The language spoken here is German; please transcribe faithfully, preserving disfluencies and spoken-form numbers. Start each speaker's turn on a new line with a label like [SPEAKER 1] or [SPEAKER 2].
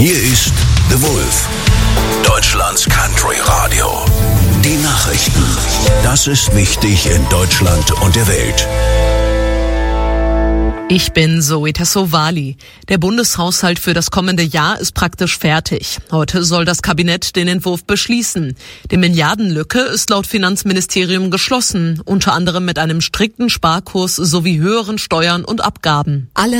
[SPEAKER 1] Hier ist The Wolf, Deutschlands Country Radio. Die Nachrichten. Das ist wichtig in Deutschland und der Welt.
[SPEAKER 2] Ich bin Zoe Tassovali. Der Bundeshaushalt für das kommende Jahr ist praktisch fertig. Heute soll das Kabinett den Entwurf beschließen. Die Milliardenlücke ist laut Finanzministerium geschlossen, unter anderem mit einem strikten Sparkurs sowie höheren Steuern und Abgaben.
[SPEAKER 3] Alle